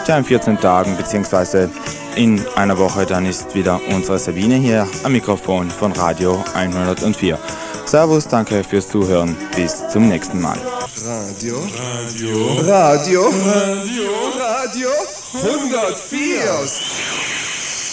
Tja, in 14 Tagen bzw. in einer Woche, dann ist wieder unsere Sabine hier am Mikrofon von Radio 104. Servus, danke fürs Zuhören, bis zum nächsten Mal. Radio 104.